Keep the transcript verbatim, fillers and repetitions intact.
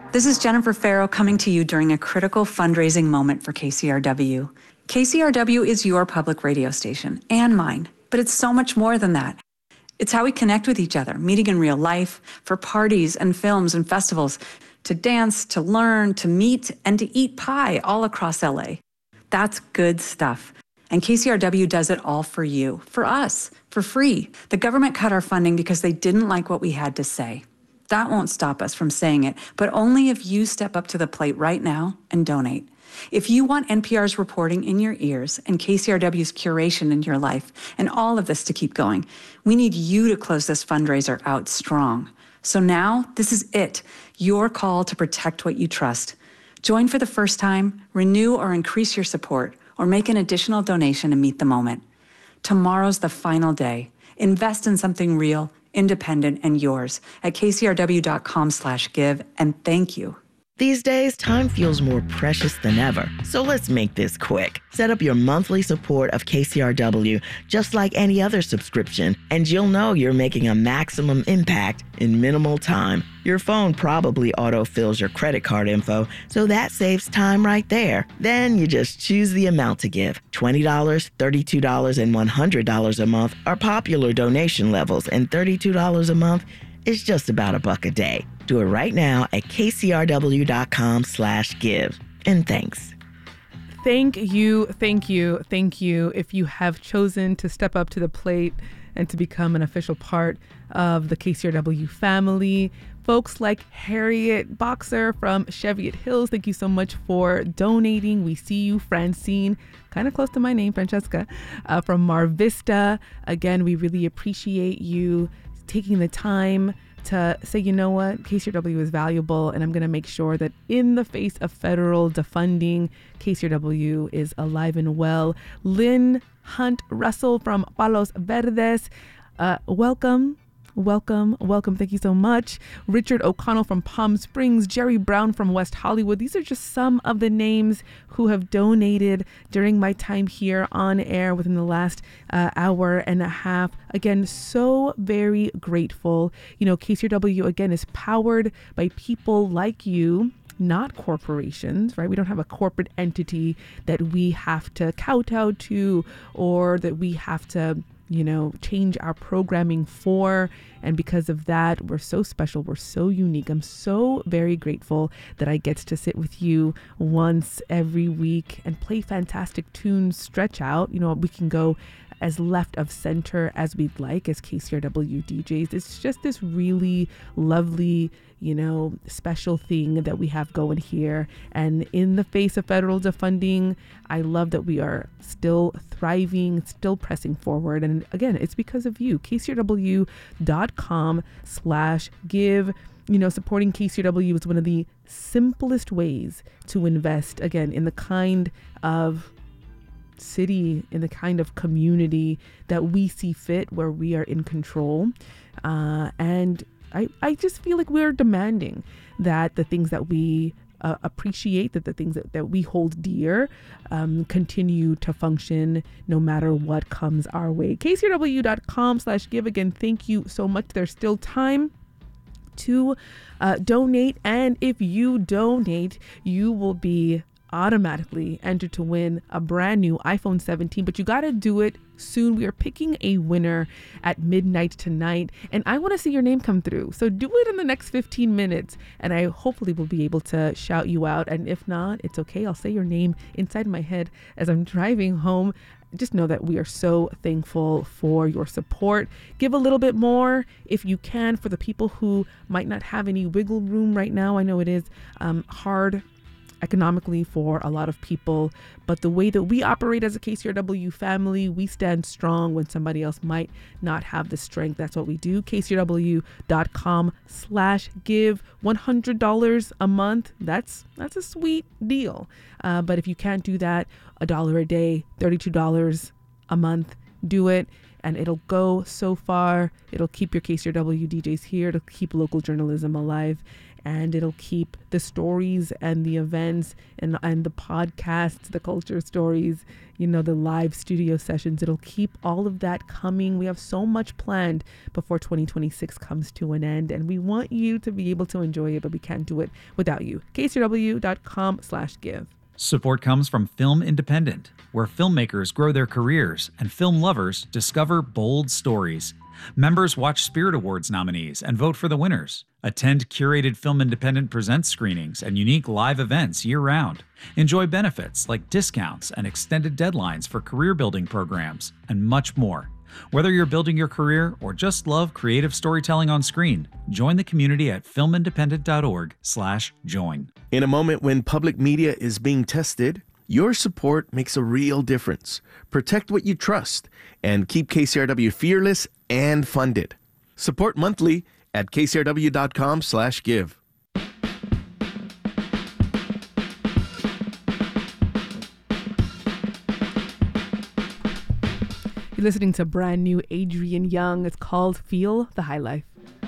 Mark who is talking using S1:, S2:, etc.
S1: This is Jennifer Farrow coming to you during a critical fundraising moment for K C R W. K C R W is your public radio station and mine, but it's so much more than that. It's how we connect with each other, meeting in real life, for parties and films and festivals, to dance, to learn, to meet, and to eat pie all across L A. That's good stuff. And K C R W does it all for you, for us, for free. The government cut our funding because they didn't like what we had to say. That won't stop us from saying it, but only if you step up to the plate right now and donate. If you want N P R's reporting in your ears and K C R W's curation in your life and all of this to keep going, we need you to close this fundraiser out strong. So now, this is it, your call to protect what you trust. Join for the first time, renew or increase your support, or make an additional donation to meet the moment. Tomorrow's the final day. Invest in something real, independent, and yours at kcrw.com slash give, and thank you.
S2: These days, time feels more precious than ever, so let's make this quick. Set up your monthly support of K C R W just like any other subscription, and you'll know you're making a maximum impact in minimal time. Your phone probably autofills your credit card info, so that saves time right there. Then you just choose the amount to give. twenty dollars, thirty-two dollars, and one hundred dollars a month are popular donation levels, and thirty-two dollars a month is just about a buck a day. Do it right now at kcrw.com slash give. And thanks.
S3: Thank you, thank you, thank you if you have chosen to step up to the plate and to become an official part of the K C R W family. Folks like Harriet Boxer from Cheviot Hills, thank you so much for donating. We see you. Francine, kind of close to my name, Francesca, uh, from Mar Vista. Again, we really appreciate you taking the time to say, you know what, K C R W is valuable, and I'm going to make sure that in the face of federal defunding, K C R W is alive and well. Lynn Hunt Russell from Palos Verdes, uh, welcome. Welcome, welcome. Thank you so much. Richard O'Connell from Palm Springs, Jerry Brown from West Hollywood. These are just some of the names who have donated during my time here on air within the last uh, hour and a half. Again, so very grateful. You know, K C R W, again, is powered by people like you, not corporations, right? We don't have a corporate entity that we have to kowtow to or that we have to, you know, change our programming for. And because of that, we're so special. We're so unique. I'm so very grateful that I get to sit with you once every week and play fantastic tunes, stretch out. You know, we can go as left of center as we'd like as K C R W D Js. It's just this really lovely, you know, special thing that we have going here. And in the face of federal defunding, I love that we are still thriving, still pressing forward. And again, it's because of you. K C R W dot com slash give. You know, supporting K C R W is one of the simplest ways to invest, again, in the kind of city, in the kind of community that we see fit, where we are in control. Uh, and I, I just feel like we're demanding that the things that we uh, appreciate, that the things that, that we hold dear, um, continue to function no matter what comes our way. K C R W dot com slash give. Again, thank you so much. There's still time to uh, donate. And if you donate, you will be automatically entered to win a brand new iPhone seventeen, but you got to do it soon. We are picking a winner at midnight tonight, and I want to see your name come through. So do it in the next fifteen minutes, and I hopefully will be able to shout you out. And if not, it's okay. I'll say your name inside my head as I'm driving home. Just know that we are so thankful for your support. Give a little bit more if you can for the people who might not have any wiggle room right now. I know it is um, hard economically for a lot of people, but the way that we operate as a K C R W family, we stand strong when somebody else might not have the strength. That's what we do. K C R W dot com slash give. one hundred dollars a month. That's that's a sweet deal. Uh, but if you can't do that, a dollar a day, thirty-two dollars a month, do it. and it'll go so far. It'll keep your K C R W D Js here. It'll keep local journalism alive, and it'll keep the stories and the events and and the podcasts, the culture stories, you know, the live studio sessions. It'll keep all of that coming. We have so much planned before twenty twenty-six comes to an end, and we want you to be able to enjoy it, but we can't do it without you. K C R W dot com slash give.
S4: Support comes from Film Independent, where filmmakers grow their careers and film lovers discover bold stories. Members watch Spirit Awards nominees and vote for the winners. Attend curated Film Independent Presents screenings and unique live events year-round. Enjoy benefits like discounts and extended deadlines for career-building programs, and much more. Whether you're building your career or just love creative storytelling on screen, join the community at film independent dot org slash join.
S5: In a moment when public media is being tested, your support makes a real difference. Protect what you trust and keep K C R W fearless and funded. Support monthly at K C R W dot com slash give.
S3: You're listening to brand new Adrian Younge. It's called Feel the High Life.